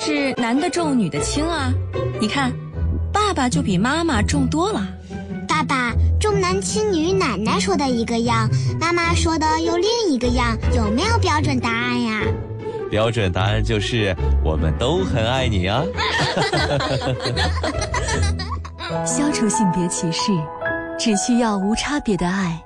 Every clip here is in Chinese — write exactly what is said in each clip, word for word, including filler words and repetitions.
是男的重女的轻啊。你看，爸爸就比妈妈重多了。 爸爸重男轻女，奶奶说的一个样，妈妈说的又另一个样，有没有标准答案呀？ 标准答案就是我们都很爱你啊。 消除性别歧视，只需要无差别的爱。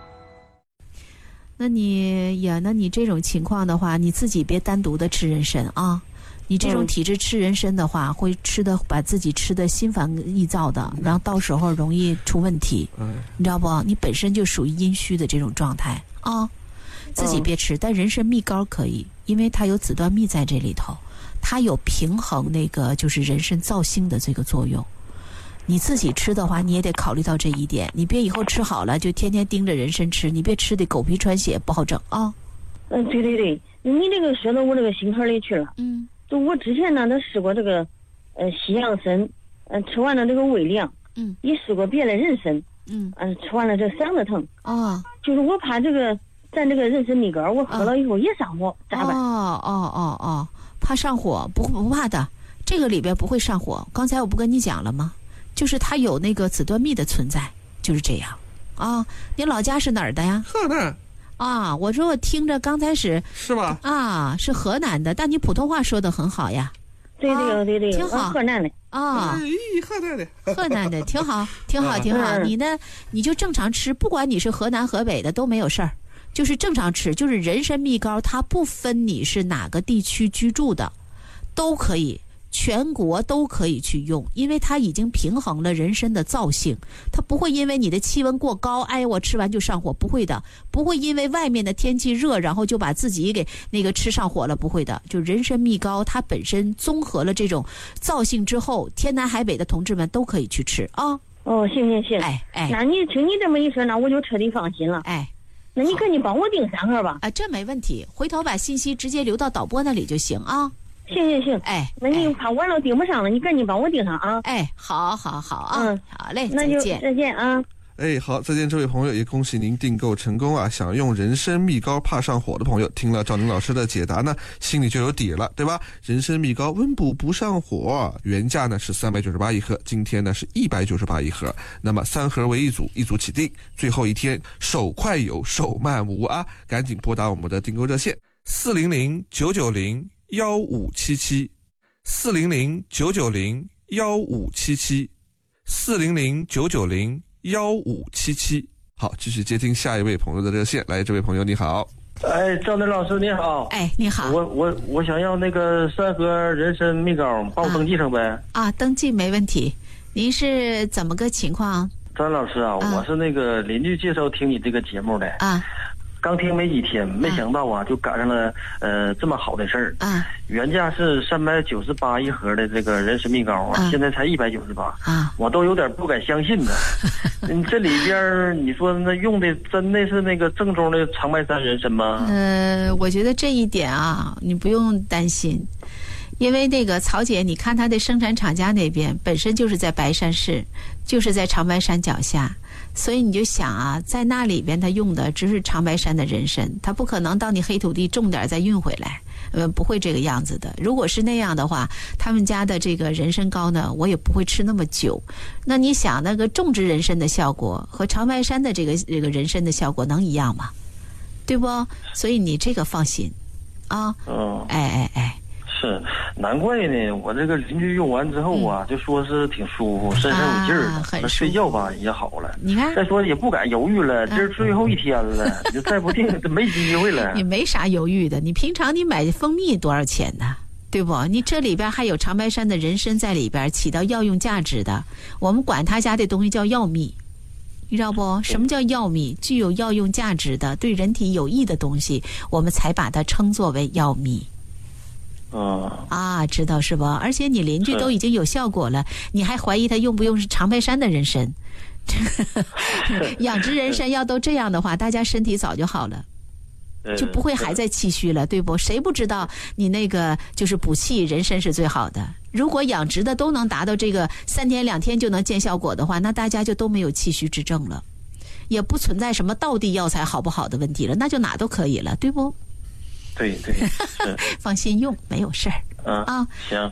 那你呀，那你这种情况的话，你自己别单独的吃人参啊。你这种体质吃人参的话，嗯、会吃的把自己吃的心烦意躁的，然后到时候容易出问题。嗯，你知道不？你本身就属于阴虚的这种状态啊，自己别吃。嗯、但人参蜜膏可以，因为它有紫段蜜在这里头，它有平衡那个就是人参燥性的这个作用。你自己吃的话，你也得考虑到这一点，你别以后吃好了就天天盯着人参吃，你别吃的狗皮喘血，不好整啊。 嗯，对对对，你这个说到我这个心坎里去了。嗯，就我之前呢，都试过这个，呃，西洋参，嗯、呃，吃完了这个胃凉，嗯，也试过别的人参，嗯，嗯、呃，吃完了这嗓子疼。啊，就是我怕这个咱这个人参蜜膏，我喝了以后也上火，咋办？ 哦哦哦哦，怕上火，不不怕的，这个里边不会上火。刚才我不跟你讲了吗？就是它有那个紫段蜜的存在，就是这样啊。你老家是哪儿的呀？ 河南。 啊，我说我听着刚开始是吧？ 啊，是河南的，但你普通话说得很好呀。 对对对对， 挺好。 河南的啊， 河南的， 河南的挺好，挺好，挺好。你呢，你就正常吃，不管你是河南河北的都没有事儿，就是正常吃。就是人参蜜膏，它不分你是哪个地区居住的，都可以。全国都可以去用，因为它已经平衡了人参的燥性，它不会因为你的气温过高，哎，我吃完就上火，不会的，不会因为外面的天气热，然后就把自己给那个吃上火了，不会的。就人参蜜膏，它本身综合了这种燥性之后，天南海北的同志们都可以去吃啊。 哦，行行行， 哎哎， 那你听你这么一说，那我就彻底放心了。 哎， 那你赶紧帮我订三盒吧。 啊，这没问题，回头把信息直接留到导播那里就行啊。 行行行， 哎， 那你怕晚了订不上了，你赶紧帮我订上啊！ 哎，好好好啊，嗯，好嘞， 那就再见啊！ 哎，好，再见，这位朋友，也恭喜您订购成功啊！想用人参蜜膏怕上火的朋友，听了赵宁老师的解答呢，心里就有底了，对吧？人参蜜膏温补不上火，原价呢是三百九十八一盒，今天呢是一百九十八一盒，那么三盒为一组，一组起订，最后一天手快有，手慢无啊！赶紧拨打我们的订购热线四零零九九零。幺五七七，四零零九九零幺五七七，四零零九九零幺五七七。好，继续接听下一位朋友的热线。来，这位朋友你好。 哎，赵林老师你好。 哎，你好。 我我我想要那个三盒人参蜜膏，帮我登记上呗。 啊，啊登记没问题。您是怎么个情况？ 张老师啊，啊我是那个邻居介绍听你这个节目的。啊。刚听没几天，没想到啊，就赶上了呃这么好的事儿啊！原价是三百九十八一盒的这个人参蜜膏啊，啊现在才一百九十八啊，我都有点不敢相信呢。嗯，这里边你说那用的真的是那个正宗的长白山人参吗？ 呃，我觉得这一点啊，你不用担心。因为那个曹姐，你看她的生产厂家那边本身就是在白山市，就是在长白山脚下，所以你就想啊，在那里边他用的只是长白山的人参，他不可能到你黑土地种点再运回来，呃，不会这个样子的。如果是那样的话，他们家的这个人参膏呢，我也不会吃那么久。那你想，那个种植人参的效果和长白山的这个这个人参的效果能一样吗？对不？所以你这个放心啊。 嗯。 哎哎哎。 是，难怪呢。我这个邻居用完之后啊，嗯、就说是挺舒服，身上有劲儿， 啊、 那睡觉吧也好了。 你看， 再说也不敢犹豫了，今儿最后一天了，啊、你再不定没机会了。 你没啥犹豫的，你平常你买蜂蜜多少钱呢？对不？你这里边还有长白山的人参在里边，起到药用价值的。我们管他家的东西叫药蜜。你知道不？什么叫药蜜？具有药用价值的、对人体有益的东西，我们才把它称作为药蜜。 嗯、 啊，知道是吧？而且你邻居都已经有效果了，你还怀疑他用不用是长白山的人参？养殖人参要都这样的话，大家身体早就好了，就不会还在气虚了，对不？谁不知道你那个就是补气，人参是最好的。如果养殖的都能达到这个三天两天就能见效果的话，那大家就都没有气虚之症了，也不存在什么道地药材好不好的问题了，那就哪都可以了，对不？ 对对， 放心用，没有事儿。 嗯啊，行。